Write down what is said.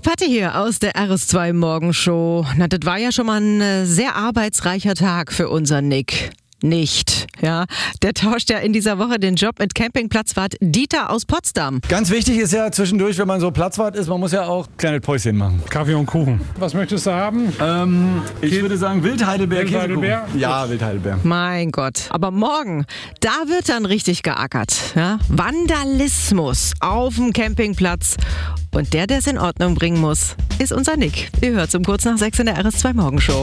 Patti hier aus der RS2 Morgenshow. Na, das war ja schon mal ein sehr arbeitsreicher Tag für unseren Nick. Nicht, ja. Der tauscht ja in dieser Woche den Job mit Campingplatzwart Dieter aus Potsdam. Ganz wichtig ist ja zwischendurch, wenn man so Platzwart ist, man muss ja auch kleine Päuschen machen. Kaffee und Kuchen. Was möchtest du haben? Ich würde sagen Wildheidelbeer. Wildheidelbeer? Ja, Wildheidelbeer. Mein Gott. Aber morgen, da wird dann richtig geackert. Ja? Vandalismus auf dem Campingplatz. Und der es in Ordnung bringen muss, ist unser Nick. Ihr hört um kurz nach 6 in der RS2 Morgenshow.